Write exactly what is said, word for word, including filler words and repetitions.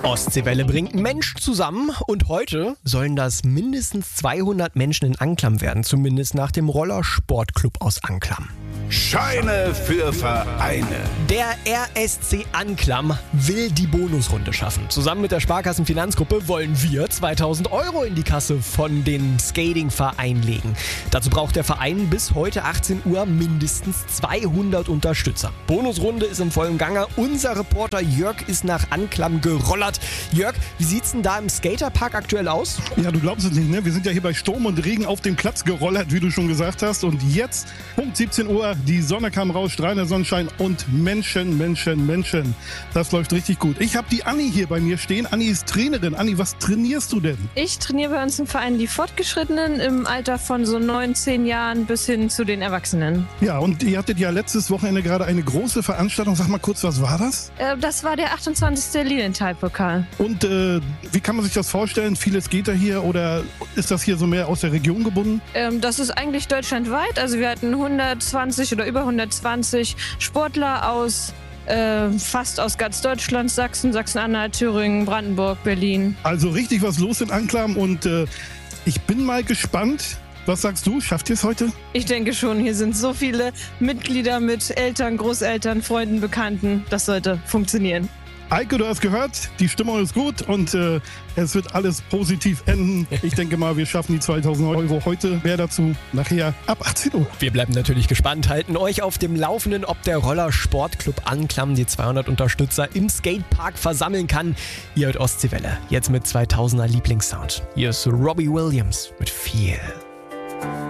Ostseewelle bringt Menschen zusammen und heute sollen das mindestens zweihundert Menschen in Anklam werden, zumindest nach dem Rollersportclub aus Anklam. Scheine für Vereine. Der R S C Anklam will die Bonusrunde schaffen. Zusammen mit der Sparkassenfinanzgruppe wollen wir zweitausend Euro in die Kasse von dem Skatingverein legen. Dazu braucht der Verein bis heute achtzehn Uhr mindestens zweihundert Unterstützer. Bonusrunde ist im vollen Gange. Unser Reporter Jörg ist nach Anklam gerollert. Jörg, wie sieht's denn da im Skaterpark aktuell aus? Ja, du glaubst es nicht, ne? Wir sind ja hier bei Sturm und Regen auf dem Platz gerollert, wie du schon gesagt hast. Und jetzt, Punkt siebzehn Uhr, die Sonne kam raus, strahlender Sonnenschein und Menschen, Menschen, Menschen. Das läuft richtig gut. Ich habe die Anni hier bei mir stehen. Anni ist Trainerin. Anni, was trainierst du denn? Ich trainiere bei uns im Verein die Fortgeschrittenen im Alter von so neun, zehn Jahren bis hin zu den Erwachsenen. Ja, und ihr hattet ja letztes Wochenende gerade eine große Veranstaltung. Sag mal kurz, was war das? Äh, das war der achtundzwanzigste Lilienthal-Pokal. Und äh, wie kann man sich das vorstellen? Vieles geht da hier oder ist das hier so mehr aus der Region gebunden? Ähm, das ist eigentlich deutschlandweit. Also wir hatten hundertzwanzig oder über hundertzwanzig Sportler aus äh, fast aus ganz Deutschland, Sachsen, Sachsen-Anhalt, Thüringen, Brandenburg, Berlin. Also richtig was los in Anklam und äh, ich bin mal gespannt. Was sagst du? Schafft ihr es heute? Ich denke schon, hier sind so viele Mitglieder mit Eltern, Großeltern, Freunden, Bekannten. Das sollte funktionieren. Eike, du hast gehört, die Stimmung ist gut und äh, es wird alles positiv enden. Ich denke mal, wir schaffen die zweitausend Euro heute. Mehr dazu nachher ab achtzehn Uhr. Wir bleiben natürlich gespannt, halten euch auf dem Laufenden, ob der Rollersportclub Anklam die zweihundert Unterstützer im Skatepark versammeln kann. Ihr hört Ostseewelle, jetzt mit zweitausender Lieblingssound. Hier ist Robbie Williams mit viel.